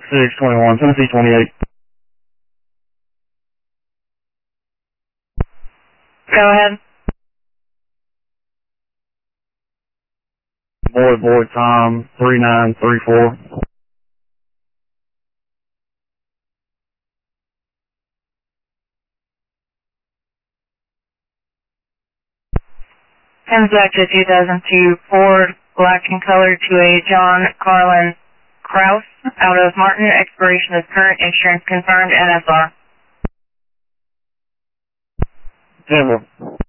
621, Tennessee 28. Go ahead. Void, time 3934. Comes back to 2002 Ford, black in color, to a John Carlin Kraus out of Martin. Expiration of current insurance confirmed. NSR. Denver.